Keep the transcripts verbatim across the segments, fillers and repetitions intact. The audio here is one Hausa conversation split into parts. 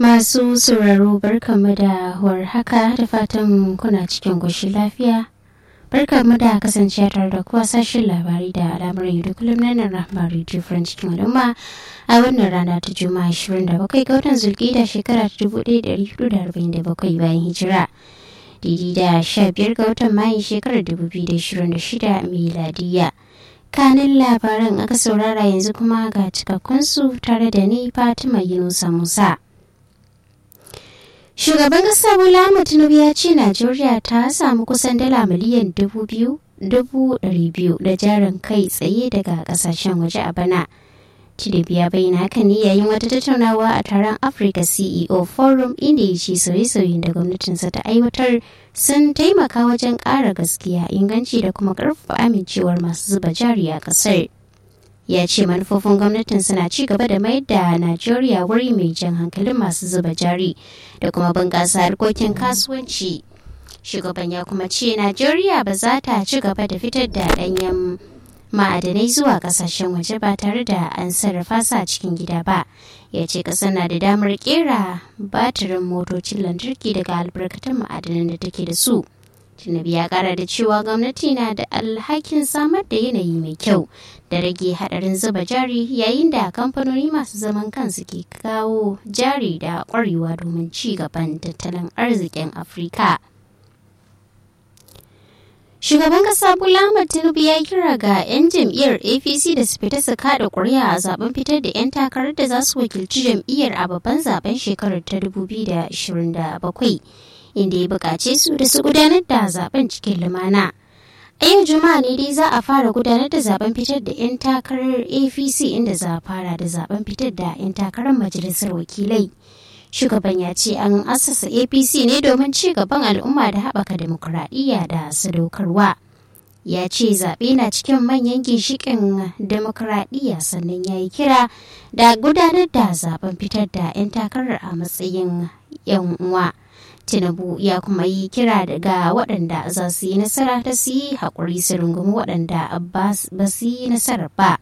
Masu sauraro barkanmu da warhaka da fatan kuna cikin ƙoshin lafiya. Barkanmu da kasancewa tare da kuwa sashen labari da al'amuran yau da kullum na nan Rahma Radio France cikin al'umma a wannan rana ta Juma'a ashirin da bakwai ga watan Zulkida shekara ta dubu ɗaya da ɗari hudu da arba'in da bakwai bayan hijira. Daidai da sha biyar ga watan Mayu shekarar dubu biyu da ashirin da shida miladiyya. Kanin labaran aka saurara yanzu kuma ga cikakkunsu tare da ni Fatima Yunusa Musa. Shugaban ƙasa Bola Ahmed Tinubu ya ce Najeriya ta samu kusan dala miliyan dubu biyu dubu ɗari biyu da jarin kai tsaye daga ƙasashen waje a bana. Tinubu ya bayyana haka ne yayin wata tattaunawa a taron Africa C E O Forum inda ya ce sauye-sauyen da gwamnatinsa ta aiwatar sun taimaka wajen ƙara gaskiya, inganci da kuma ƙarfafa amincewar masu zuba jari a ƙasar. Ya ce manufofin gwamnatin suna ci gaba da mayar da Najeriya wuri mai jan hankalin masu zuba jari da kuma bunƙasa harkokin kasuwanci. Shugaban ya kuma ce Najeriya ba za ta ci gaba da fitar da ɗanyen ma'adanai zuwa ƙasashen waje ba tare da an sarrafa su a cikin gida ba. Ya ce ƙasar na da damar ƙera batirin motocin lantarki daga albarkatun ma'adanan da take da su. Tinubu ya kara da cewa gwamnati na da alhakin samar da yanayi mai kyau da rage hadarin zuba jari yayin da kamfanoni masu zaman kansu ke kawo jari da kwarewa domin ci gaban tattalin arzikin Afirka. Shugaban kasa Bola Ahmed Tinubu ya kira ga 'yan jam'iyyar A P C da su fita su kada ƙuri'a a zaben fitar da 'yan takarar da za su wakilci jam'iyyar a babban zaben shekarar ta dubu biyu da ashirin da bakwai. Inda ya buƙace su da su gudanar da zaben cikin lumana. A yau Juma'a ne dai za a fara gudanar da zaben fitar da 'yan takarar A P C inda za a fara da zaben fitar da 'yan takarar majalisar wakilai. Shugaban ya ce an assasa A P C ne domin ci gaban al'umma da haɓaka demokuraɗiyya da sadaukarwa. Ya ce zaɓe na cikin manyan ginshiƙin demokuraɗiyya sannan ya yi kira da gudanar da zaben fitar da 'yan takarar a matsayin 'yan uwa. Tinubu ya kuma yi kira daga waɗanda za su yi nasara ta su yi haƙuri su rungumi waɗanda ba su yi nasarar ba.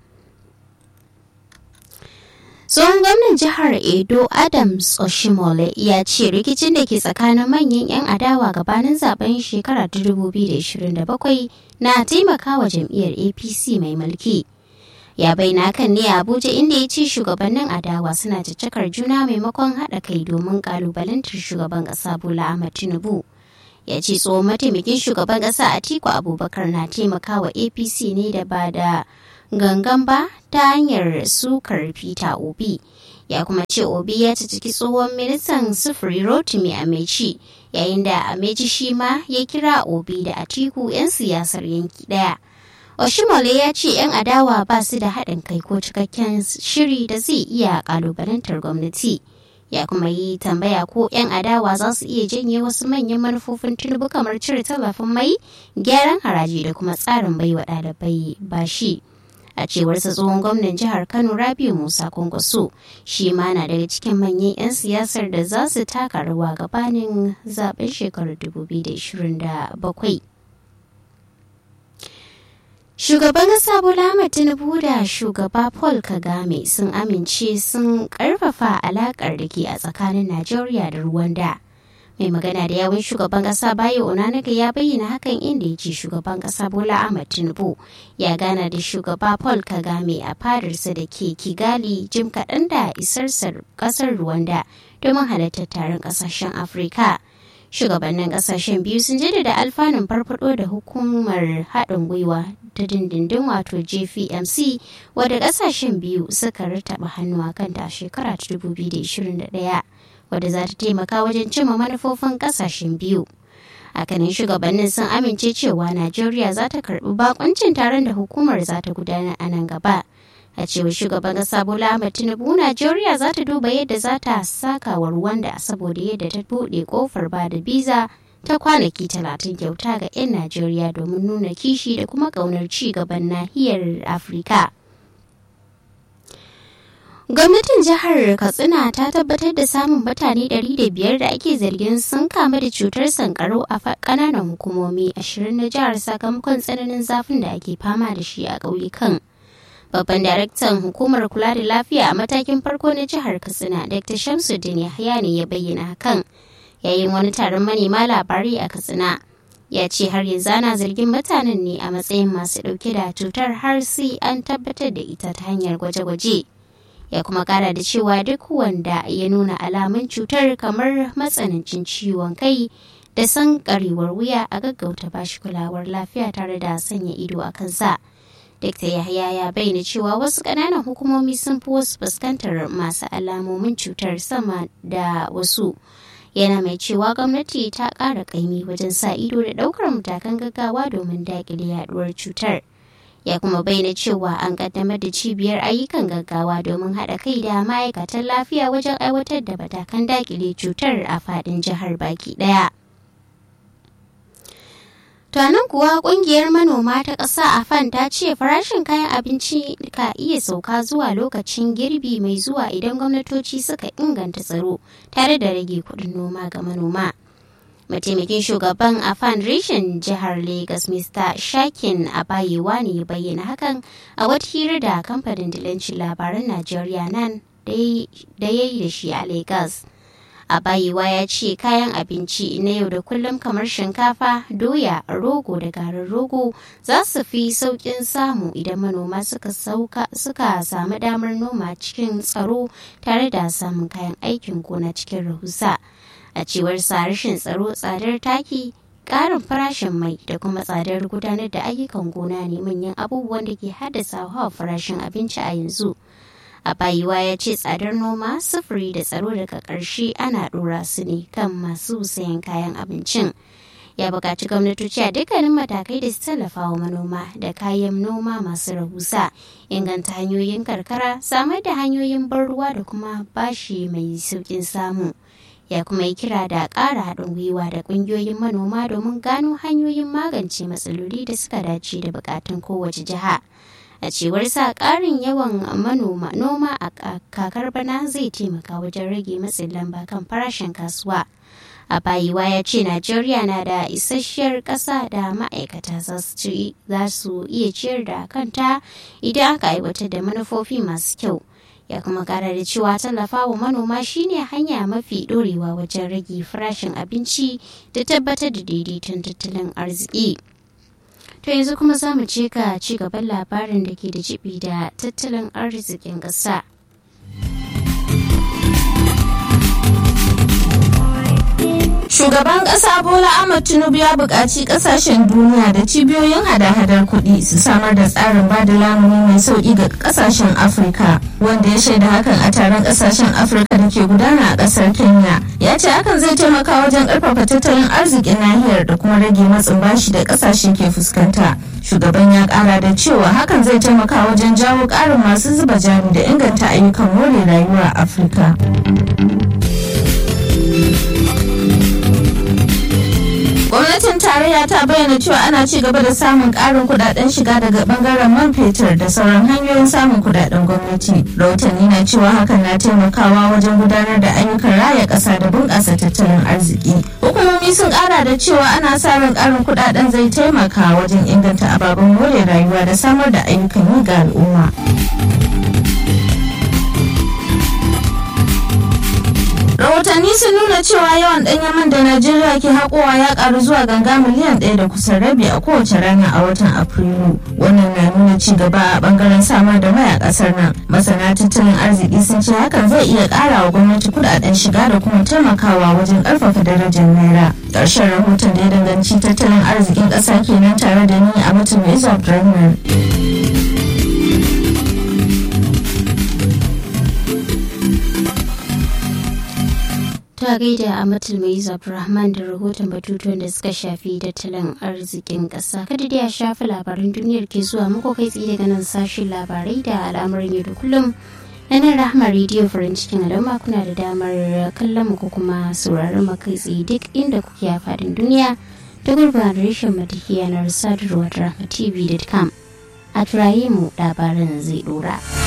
Tsohon gwamnan jihar Edo Adams Oshimole ya ce rikicin da ke tsakanin manyan 'yan adawa gabanin zaben shekara ta dubu biyu da ashirin da bakwai na taimakawa jam'iyyar A P C mai mulki. Ya bayyana hakan ne a Abuja inda ya ce shugabannin adawa suna caccakar juna maimakon haɗa kai domin ƙalubalantar shugaban ƙasa Bola Ahmed Tinubu. Ya ce tsohon mataimakin shugaban ƙasa Atiku Abubakar na taimakawa A P C ne da ba da gangan ba ta hanyar sukar Peter Obi. Ya kuma ce Obi ya ciki tsohon ministan sufuri Rotimi Amechi yayin da Amechi shi ma ya kira Obi da Atiku 'yan siyasar yanki ɗaya. Oshimole ya ce 'yan adawa ba su da haɗin kai ko cikakken shiri da zai iya ƙalubalantar gwamnati. Ya kuma yi tambaya ko 'yan adawa za su iya janye wasu manyan manufofin Tinubu kamar cire tallafin mai, gyaran haraji da kuma tsarin baiwa ɗalibai bashi. A cewarsa tsohon gwamnan jihar Kano Rabiu Musa Kwankwaso shi ma na daga cikin manyan 'yan siyasar da za su taka rawa gabanin zaben shekarar dubu biyu da ashirin da bakwai. Shugaban ƙasa Bola Ahmed Tinubu da shugaba Paul Kagame sun amince sun ƙarfafa alaƙar da ke a tsakanin Najeriya da Rwanda. Mai magana da yawun shugaban ƙasa Bayo Onanuga ya bayyana hakan inda ya ce shugaban ƙasa Bola Ahmed Tinubu ya gana da shugaba Paul Kagame a fadarsa da ke Kigali jim kaɗan da isarsa ƙasar Rwanda domin halartar taron ƙasashen Afirka. Shugabannin kasashen biyu sun jaddada alfanun farfado da hukumar haɗin gwiwa ta dindindin wato J P M C wadda kasashen biyu suka rataba hannu a kanta a shekara ta dubu biyu da ashirin da ɗaya wadda za ta taimaka wajen cimma manufofin kasashen biyu. Hakanan shugabannin sun amince cewa Najeriya za ta karɓi bakuncin taron da hukumar za ta gudanar a nan gaba. A cewar shugaban kasa Bola Ahmed Tinubu, Najeriya za ta duba yadda za ta saka wa Rwanda saboda yadda ta buɗe kofar ba da biza ta kwanaki talatin kyauta ga 'yan Najeriya domin nuna kishi da kuma ƙaunar ci gaban nahiyar Afirka. Gwamnatin jihar Katsina ta tabbatar da samun mutane ɗari da biyar da ake zargin sun kamu da cutar sankarau a ƙananan hukumomi ashirin na jihar sakamakon tsananin zafin da ake fama da shi a ƙauyukan. Babban daraktan hukumar kula da lafiya a matakin farko na jihar Katsina, Doctor Shamsuddin Yahaya ne ya bayyana hakan yayin wani taron manema labarai a Katsina. Ya ce har yanzu ana zargin mutanen ne a matsayin masu ɗauke da cutar har sai an tabbatar da ita ta hanyar gwaje-gwaje. Ya kuma kara da cewa duk wanda ya nuna alamun cutar kamar matsanancin ciwon kai da sankarewar wuya a gaggauta bashi kulawar lafiya tare da sanya ido a kansa. Dokta Yahaya ya bayyana cewa wasu ƙananan hukumomi sun fi wasu fuskantar masu alamomin cutar sama da wasu. Yana mai cewa gwamnati ta ƙara ƙaimi wajen sa ido da ɗaukar matakan gaggawa domin daƙile yaduwar cutar. Ya kuma bayyana cewa an ƙaddamar da cibiyar ayyukan gaggawa domin haɗa kai da ma'aikatan lafiya wajen aiwatar da matakan daƙile cutar a faɗin jihar baki ɗaya. Tunanin kuwa kungiyar manoma ta ƙasa a fan ta ce farashin kayan abinci ka iya sauka zuwa lokacin girbi mai zuwa idan gwamnatoci suka inganta tsaro tare da rage kuɗin noma ga manoma. Mataimakin shugaban a fan reshen jihar Lagos Mister Shakin Abayewa ne ya bayyana hakan a wata hira da kamfanin dilancin labaran Najeriya nan da ya yi da shi a Lagos. Abayewa ya ce kayan abinci na yau da kullum kamar shinkafa, doya, rogo da garin rogo za su fi sauƙin samu idan manoma suka sauka suka samu damar noma cikin tsaro tare da samun kayan aikin gona cikin rahusa. A cewar sa rashin tsaro, tsadar taki, ƙarin farashin mai da kuma tsadar gudanar da ayyukan gona ne manyan abubuwan da ke haddasa hawa farashin abinci a yanzu. Abayewa ya ce tsadar noma, sufuri da tsaro daga ƙarshe ana ɗora su ne kan masu sayan kayan abincin. Ya buƙaci gwamnatoci a dukkanin matakai da su tallafa wa manoma da kayan noma masu rahusa, inganta hanyoyin karkara, samar da hanyoyin ban ruwa da kuma bashi mai sauƙin samu. Ya kuma yi kira da ƙara haɗin gwiwa da ƙungiyoyin manoma domin gano hanyoyin magance matsaloli da suka dace da buƙatun kowace jiha. A cewar sa ƙarin yawan manoma noma a kakar bana zai taimaka wajen rage matsin lamba kan farashin kasuwa. Abayewa ya ce Najeriya na da isasshiyar ƙasa da ma'aikata za su iya ciyar da kanta idan aka aiwatar da manufofi masu kyau. Ya kuma ƙara da cewa tallafa wa manoma shine hanya mafi ɗorewa wajen rage farashin abinci da tabbatar da daidaiton tattalin arziki. To yanzu kuma za mu ce ka ci gaban labarin da ke da jibi da tattalin arzikin ƙasa. Shugaban ƙasa Bola Ahmed Tinubu ya buƙaci ƙasashen duniya da cibiyoyin hada-hadar kuɗi su samar da tsarin ba da lamuni mai sauƙi ga ƙasashen Afirka, wanda ya shaida hakan a taron ƙasashen Afirka da ke gudana a ƙasar Kenya. Ya ce hakan zai taimaka wajen ƙarfafa tattalin arzikin nahiyar da kuma rage matsin bashi da ƙasashe ke fuskanta. Shugaban ya ƙara da cewa hakan zai taimaka wajen jawo ƙarin masu zuba jari da inganta ayyukan more rayuwa a Afirka. Gwamnatin tarayya ta bayyana cewa ana ci gaba da samun ƙarin kudaden shiga daga bangaren man fetur da sauran hanyoyin samun kudaden gwamnati. Rahotanni na cewa hakan na taimakawa wajen gudanar da ayyukan raya ƙasa da bunƙasa tattalin arziki. Hukumomi sun ƙara da cewa ana sa ran ƙarin kudaden zai taimaka wajen inganta ababen more rayuwa da samar da ayyukan yi ga al'umma. Rahotanni sun nuna cewa yawan ɗanyen man da Najeriya ke haƙowa ya ƙaru zuwa ganga miliyan ɗaya da kusan rabi a kowace rana a watan Afrilu. Wannan na nuna ci gaba a ɓangaren samar da mai a ƙasar nan. Masana tattalin arziki sun ce hakan zai iya ƙara wa gwamnati kuɗaɗen shiga da kuma taimakawa wajen ƙarfafa darajar naira. Ƙarshen rahoton da ya danganci tattalin arzikin ƙasa kenan tare da ni a mutum Isa Abdulrahman. Ta gaida a matulmai Abdulrahman da rahoton batutuwan da suka shafi tattalin arzikin ƙasa. Kada da ya shafi labaran duniyar ke zuwa muku kai tsaye daga nan sashen labarai da al'amuran yau da kullum. Na nan Rahama Radio farin cikin al'umma kuna da damar kallon mu ko kuma sauraron mu kai tsaye duk inda kuke a faɗin duniya ta gurbin reshen matafi yanar sadarwa da rahama t v dot com. A turaye mu labaran zai ɗora.